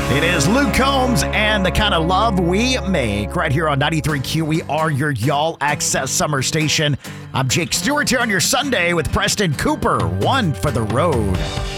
It is Luke Combs and The Kind of Love We Make right here on 93Q. We are your Y'all Access Summer Station. I'm Jake Stewart here on your Sunday with Preston Cooper, One for the Road.